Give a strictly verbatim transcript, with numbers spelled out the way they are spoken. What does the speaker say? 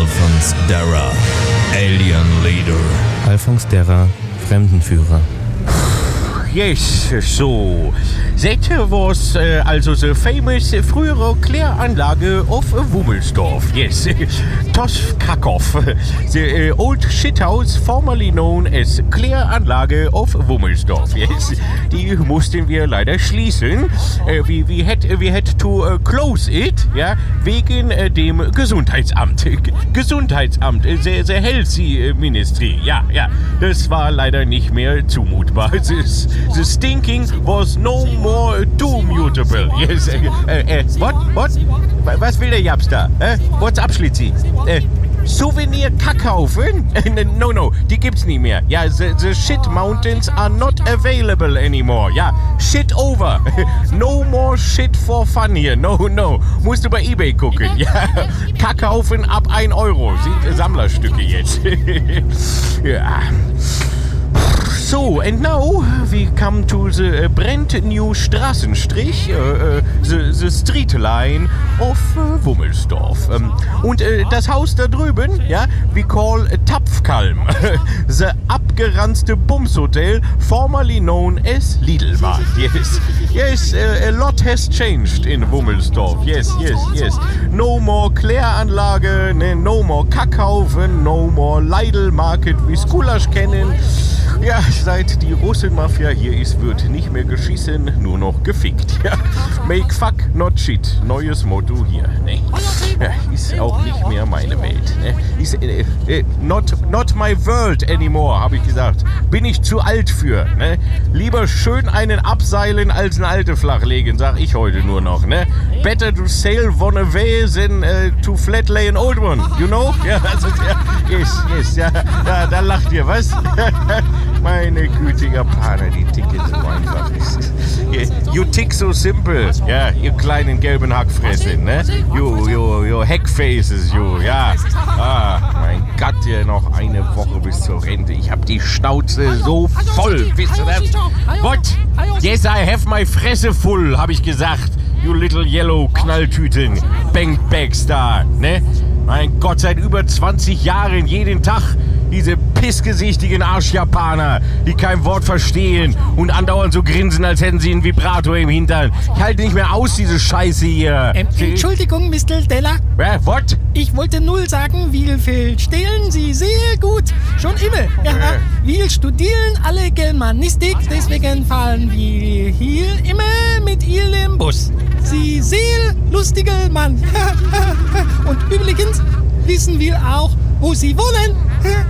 Alphonse Darra, Alien Leader. Alphonse Darra, Fremdenführer. Yes, so. That was uh, also the famous frühere Kläranlage of Wummelsdorf. Yes, Toskakov, the uh, old shithouse formerly known as Kläranlage of Wummelsdorf. Yes, die mussten wir leider schließen. Uh, we, we, had, we had to uh, close it, ja, wegen uh, dem Gesundheitsamt. Gesundheitsamt, the, the Healthy Ministry. Ja, ja, das war leider nicht mehr zumutbar. Das, The stinking was no more too mutable. Yes. Äh, äh, what? What? Was will der Japs da? Äh? What's up, Schlitzi? Äh, Souvenir-Kackhaufen? no, no, die gibt's nie mehr. Ja, the, the shit mountains are not available anymore. Ja, shit over. No more shit for fun hier. No, no. Musst du bei eBay gucken. Ja, Kackhaufen ab ein Euro. Sind Sammlerstücke jetzt. Ja. So, and now we come to the uh, brand new Straßenstrich, uh, uh, the, the street line of uh, Wummelsdorf. Um, und uh, das Haus da drüben, ja, we call uh, Tapfkalm, the abgeranzte Bumshotel, formerly known as Lidlmarkt. Yes, yes, uh, a lot has changed in Wummelsdorf. Yes, yes, yes. No more Kläranlage, ne, no more Kackhaufen, no more Lidl Market, wie Skulasch kennen. Ja, seit die Russenmafia hier ist, wird nicht mehr geschissen, nur noch gefickt. Ja. Make fuck, not shit. Neues Motto hier. Ne? Ja, ist auch nicht mehr meine Welt. Ne? Ist äh, äh, not, not my world anymore, habe ich gesagt. Bin ich zu alt für. Ne? Lieber schön einen abseilen als eine alte flachlegen, sag ich heute nur noch. Ne? Better to sail one away than uh, to flat lay an old one. You know? Ja, also, ja, yes, yes, ja, da, da lacht ihr, was? Meine Güte, Japaner, die ticken so einfach. You tick so simple. Ja, ihr kleinen gelben Hackfresse, ne? You, you, you Hackfaces, you, ja. Ah, mein Gott, hier noch eine Woche bis zur Rente. Ich hab die Schnauze so voll, wisst ihr das? What? Yes, I have my Fresse full, hab ich gesagt. You little yellow Knalltüten, Bankbags da, ne? Mein Gott, seit über zwanzig Jahren, jeden Tag diese pissgesichtigen Arschjapaner, die kein Wort verstehen und andauernd so grinsen, als hätten sie einen Vibrator im Hintern. Ich halte nicht mehr aus, diese Scheiße hier. Ähm, Entschuldigung, Mister Della. Äh, what? Ich wollte nur sagen, wie viel stellen Sie sehr gut. Schon immer. Ja, Äh. wir studieren alle Germanistik, deswegen fahren wir hier immer mit Ihrem Bus. Sie sehr lustiger Mann. Und übrigens wissen wir auch, wo Sie wohnen.